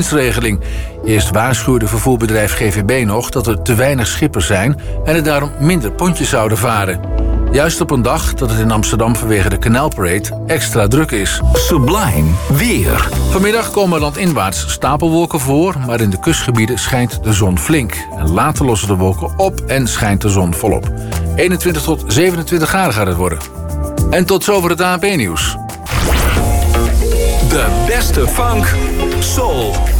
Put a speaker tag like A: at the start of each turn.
A: regeling. Eerst waarschuwde vervoerbedrijf GVB nog dat er te weinig schippers zijn en er daarom minder pontjes zouden varen. Juist op een dag dat het in Amsterdam vanwege de Canalparade extra druk is.
B: Sublime weer.
A: Vanmiddag komen landinwaarts stapelwolken voor, maar in de kustgebieden schijnt de zon flink. En later lossen de wolken op en schijnt de zon volop. 21 tot 27 graden gaat het worden. En tot zover het ANP-nieuws.
B: De beste funk, soul